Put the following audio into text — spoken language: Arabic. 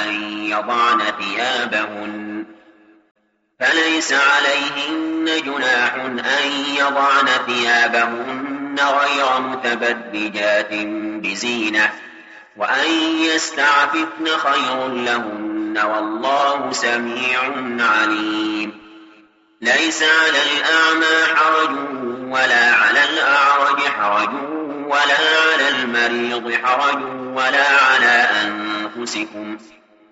فليس عليهن جناح أن يضعن ثيابهن غير متبرجات بزينة، وأن يستعففن خير لهن، والله سميع عليم. ليس على الأعمى حرج ولا على الأعرج حرج ولا على المريض حرج ولا على أنفسكم،